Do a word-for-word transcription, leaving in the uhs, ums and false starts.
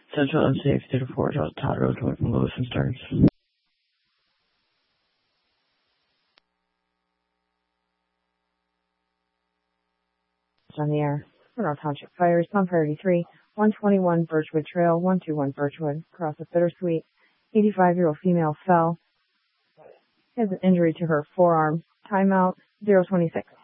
Central unsafe to the four Todd Road coming from Lewis and Stearns. On the air. Monroe Township Fire, Response Priority three, one twenty-one Birchwood Trail, one two one Birchwood, across the Bittersweet. eighty-five-year-old female fell. Has an injury to her forearm. Timeout, zero twenty-six.